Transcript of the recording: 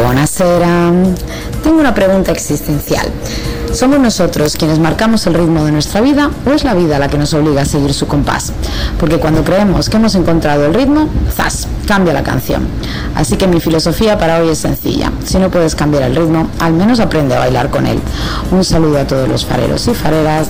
Buonasera. Tengo una pregunta existencial. ¿Somos nosotros quienes marcamos el ritmo de nuestra vida o es la vida la que nos obliga a seguir su compás? Porque cuando creemos que hemos encontrado el ritmo, ¡zas!, cambia la canción. Así que mi filosofía para hoy es sencilla. Si no puedes cambiar el ritmo, al menos aprende a bailar con él. Un saludo a todos los fareros y fareras